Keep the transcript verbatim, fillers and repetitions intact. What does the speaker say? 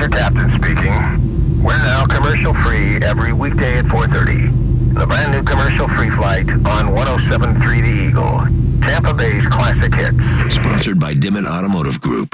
your captain speaking. We're now commercial-free every weekday at four thirty. The brand new commercial-free flight on one oh seven point three The Eagle. Tampa Bay's classic hits. Sponsored by Dimmitt Automotive Group.